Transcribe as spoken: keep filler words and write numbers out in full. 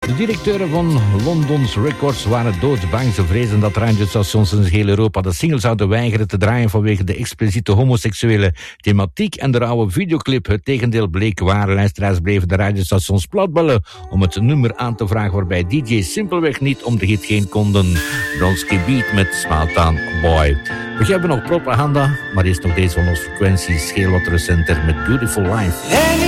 De directeuren van London's Records waren doodsbang. Ze vrezen dat radiostations in heel Europa de single zouden weigeren te draaien vanwege de expliciete homoseksuele thematiek en de rauwe videoclip. Het tegendeel bleek waar. Luisteraars bleven de radiostations platbellen om het nummer aan te vragen, waarbij D J's simpelweg niet om de hit heen konden. Bronski Beat met Small Town Boy. We hebben nog propaganda, maar eerst nog deze van onze frequenties, heel wat recenter met Beautiful Life.